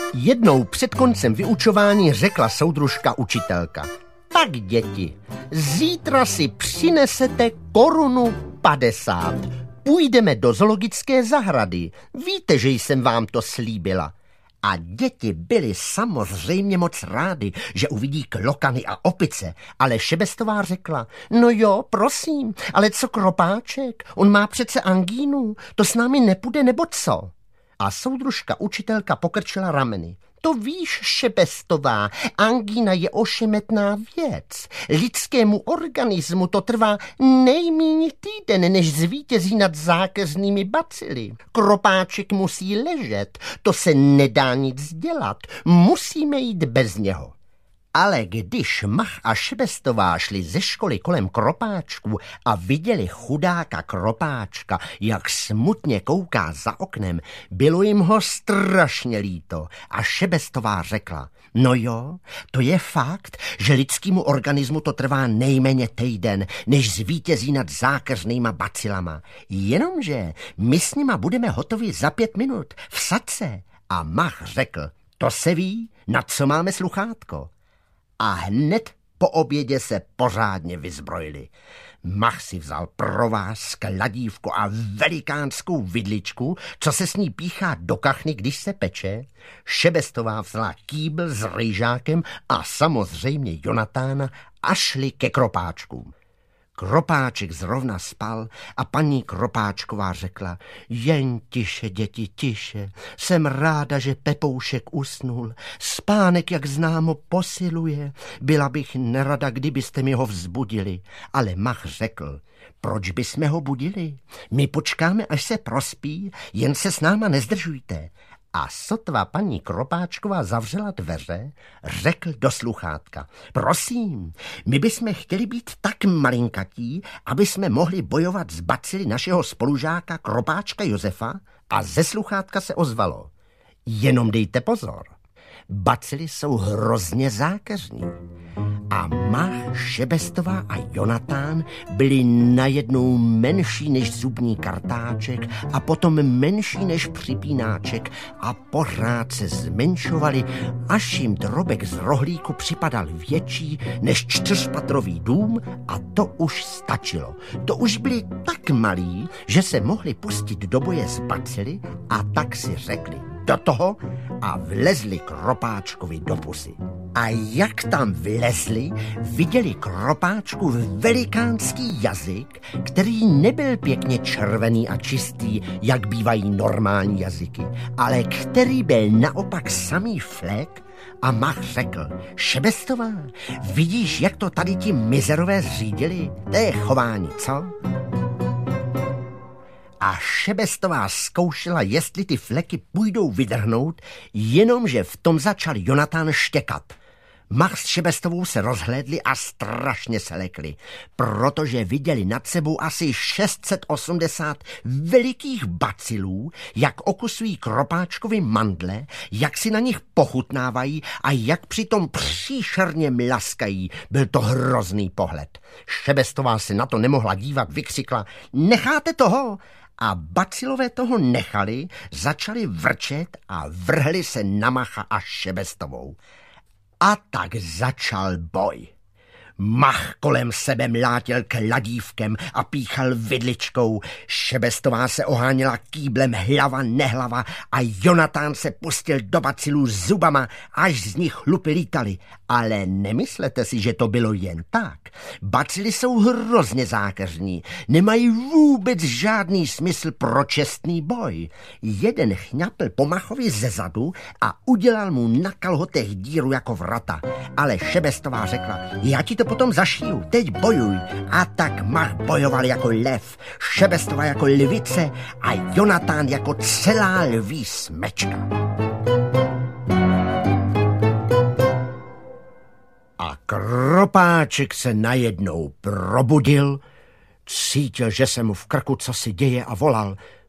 Jednou před koncem vyučování řekla soudružka učitelka: tak děti, zítra si přinesete 1,50 Kč. Půjdeme do zoologické zahrady. Víte, že jsem vám to slíbila. A děti byly samozřejmě moc rády, že uvidí klokany a opice, ale Šebestová řekla: no jo, prosím, ale co Kropáček? On má přece angínu, to s námi nepůjde nebo co? A soudružka učitelka pokrčila rameny. To víš, Šebestová, angína je ošemetná věc. Lidskému organismu to trvá nejméně týden, než zvítězí nad zákeřnými bacily. Kropáček musí ležet, to se nedá nic dělat, musíme jít bez něho. Ale když Mach a Šebestová šli ze školy kolem Kropáčku a viděli chudáka Kropáčka, jak smutně kouká za oknem, bylo jim ho strašně líto a Šebestová řekla: no jo, to je fakt, že lidskému organismu to trvá nejméně týden, než zvítězí nad zákeřnýma bacilama. Jenomže my s nima budeme hotovi za 5 minut, vsaď se. A Mach řekl: to se ví, na co máme sluchátko. A hned po obědě se pořádně vyzbrojili. Mach si vzal provaz, kladívko a velikánskou vidličku, co se s ní píchá do kachny, když se peče. Šebestová vzala kýbl s rejžákem a samozřejmě Jonatána a šli ke Kropáčku. Kropáček zrovna spal a paní Kropáčková řekla: jen tiše, děti, tiše. Jsem ráda, že Pepoušek usnul. Spánek, jak známo, posiluje. Byla bych nerada, kdybyste mi ho vzbudili. Ale Mach řekl: proč bychom ho budili? My počkáme, až se prospí, jen se s náma nezdržujte. A sotva paní Kropáčková zavřela dveře, řekl do sluchátka: prosím, my bychom chtěli být tak malinkatí, aby jsme mohli bojovat s bacily našeho spolužáka Kropáčka Josefa. A ze sluchátka se ozvalo: jenom dejte pozor, bacily jsou hrozně zákeřní. A Mach, Šebestová a Jonatán byli najednou menší než zubní kartáček a potom menší než připínáček a pořád se zmenšovali, až jim drobek z rohlíku připadal větší než 4patrový dům a to už stačilo. To už byli tak malí, že se mohli pustit do boje s bacily a tak si řekli do toho a vlezli Kropáčkovi do pusy. A jak tam vlezli, viděli Kropáčku velikánský jazyk, který nebyl pěkně červený a čistý, jak bývají normální jazyky, ale který byl naopak samý flek. A Mach řekl: Šebestová, vidíš, jak to tady ti mizerové zřídili? To je chování, co? A Šebestová zkoušela, jestli ty fleky půjdou vydrhnout, jenomže v tom začal Jonatán štěkat. Mach s Šebestovou se rozhlédli a strašně se lekli, protože viděli nad sebou asi 680 velikých bacilů, jak okusují Kropáčkovi mandle, jak si na nich pochutnávají a jak přitom příšerně mlaskají. Byl to hrozný pohled. Šebestová se na to nemohla dívat, vykřikla: necháte toho? A bacilové toho nechali, začali vrčet a vrhli se na Macha a Šebestovou. A tak začal boj. Mach kolem sebe mlátil kladívkem a píchal vidličkou. Šebestová se oháněla kýblem hlava nehlava a Jonatán se pustil do bacilů zubama, až z nich chlupy lítaly. Ale nemyslete si, že to bylo jen tak. Bacily jsou hrozně zákeřní, nemají vůbec žádný smysl pro čestný boj. Jeden chňapl po Machovi zezadu a udělal mu na kalhotech díru jako vrata. Ale Šebestová řekla: já ti to potom zašiju, teď bojuj. A tak Mach bojoval jako lev, Šebestová jako lvice a Jonatán jako celá lví smečka. A Kropáček se najednou probudil, cítil, že se mu v krku cosi děje a volal: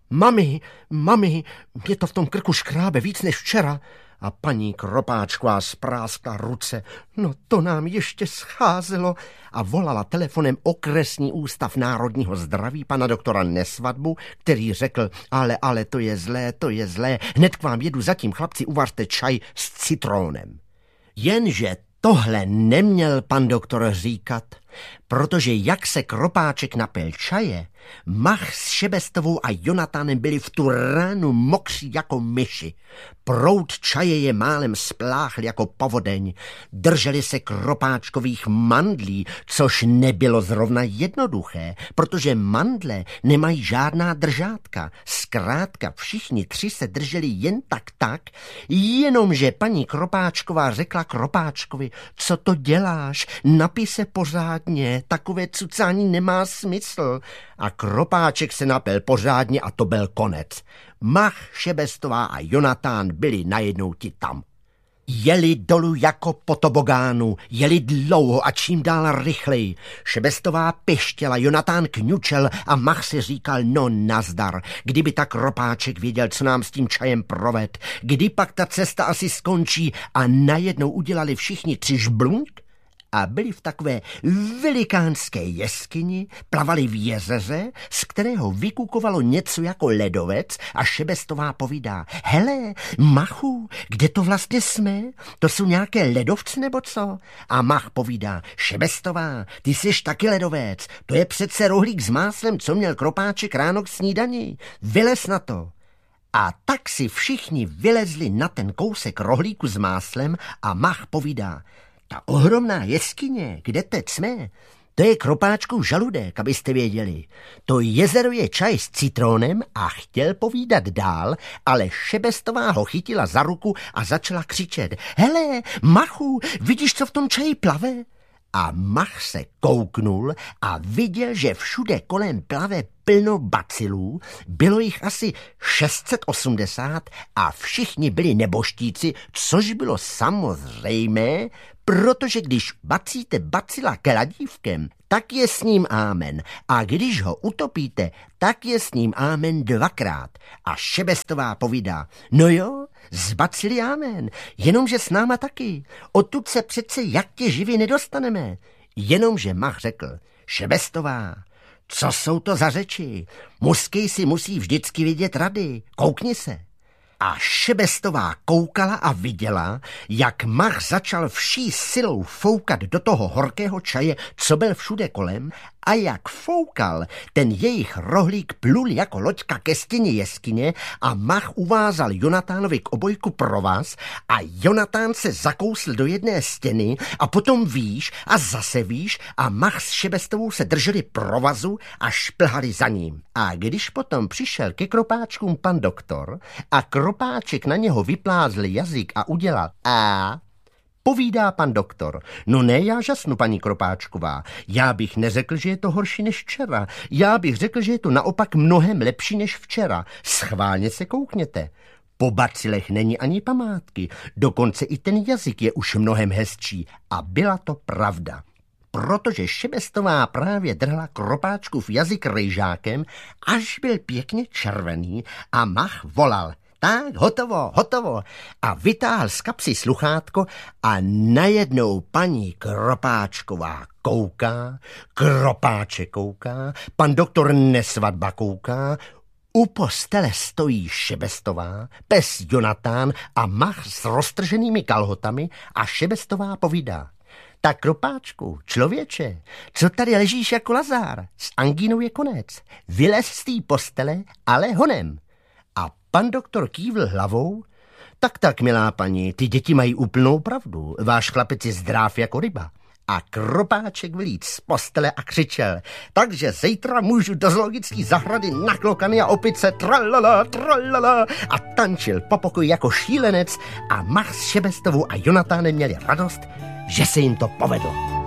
Mami, mě to v tom krku škrábe víc než včera. A paní Kropáčková spráskla ruce. No to nám ještě scházelo. A volala telefonem okresní ústav národního zdraví pana doktora Nesvadbu, který řekl, ale to je zlé. Hned k vám jedu, zatím chlapci uvařte čaj s citrónem. Jenže tohle neměl pan doktor říkat, protože jak se Kropáček napil čaje, Mach s Šebestovou a Jonatánem byli v tu ránu mokří jako myši. Proud čaje je málem spláchl jako povodeň. Drželi se Kropáčkových mandlí, což nebylo zrovna jednoduché, protože mandle nemají žádná držátka. Zkrátka všichni tři se drželi jen tak, jenomže paní Kropáčková řekla Kropáčkovi, co to děláš, napij se pořádně, takové cucání nemá smysl. A Kropáček se napil pořádně a to byl konec. Mach, Šebestová a Jonatán byli najednou ti tam. Jeli dolů jako po tobogánu, jeli dlouho a čím dál rychleji. Šebestová peštěla, Jonatán kňučel a Mach si říkal, no nazdar, kdyby tak Kropáček věděl, co nám s tím čajem proved, kdy pak ta cesta asi skončí a najednou udělali všichni tři žblunk a byli v takové velikánské jeskyni, plavali v jezeře, z kterého vykukovalo něco jako ledovec a Šebestová povídá, hele, Machu, kde to vlastně jsme? To jsou nějaké ledovce nebo co? A Mach povídá, Šebestová, ty jsi taky ledovec, to je přece rohlík s máslem, co měl Kropáček ráno k snídani. Vylez na to. A tak si všichni vylezli na ten kousek rohlíku s máslem a Mach povídá, ta ohromná jeskyně, kde teď jsme, to je Kropáčkův žaludek, abyste věděli. To jezero je čaj s citrónem a chtěl povídat dál, ale Šebestová ho chytila za ruku a začala křičet. Hele, Machu, vidíš, co v tom čaji plave? A Mach se kouknul a viděl, že všude kolem plave plno bacilů, bylo jich asi 680 a všichni byli neboštíci, což bylo samozřejmé, protože když bacíte bacila kladívkem, tak je s ním ámen. A když ho utopíte, tak je s ním ámen dvakrát. A Šebestová povídá, no jo, z bacily ámen, jenomže s náma taky. Odtud se přece jak tě živě nedostaneme. Jenomže Mach řekl, Šebestová, co jsou to za řeči? Mužský si musí vždycky vidět rady. Koukni se. A Šebestová koukala a viděla, jak Mach začal vší silou foukat do toho horkého čaje, co byl všude kolem, a jak foukal, ten jejich rohlík plul jako loďka ke stěně jeskyně a Mach uvázal Jonatánovi k obojku provaz a Jonatán se zakousl do jedné stěny a potom výš a zase výš a Mach s Šebestovou se drželi provazu a šplhali za ním. A když potom přišel ke Kropáčkům pan doktor a Kropáček na něho vyplázl jazyk a udělal a... Povídá pan doktor, no ne, já žasnu, paní Kropáčková, já bych neřekl, že je to horší než včera, já bych řekl, že je to naopak mnohem lepší než včera, schválně se koukněte. Po bacilech není ani památky, dokonce i ten jazyk je už mnohem hezčí a byla to pravda. Protože Šebestová právě drhla Kropáčkův jazyk rejžákem, až byl pěkně červený a Mach volal. Tak, hotovo. A vytáhl z kapsy sluchátko a najednou paní Kropáčková kouká, Kropáček kouká, pan doktor Nesvadba kouká, u postele stojí Šebestová, pes Jonatán a Mach s roztrženými kalhotami a Šebestová povídá. Tak Kropáčku, člověče, co tady ležíš jako Lazár? S angínou je konec. Vylez z té postele, ale honem. A pan doktor kývl hlavou. Tak, milá paní, ty děti mají úplnou pravdu. Váš chlapec je zdráv jako ryba. A Kropáček vylít z postele a křičel. Takže zítra můžu do zoologické zahrady na klokany a opice tralala a tančil po pokoji jako šílenec a Mach s Šebestovou a Jonatánem měli radost, že se jim to povedlo.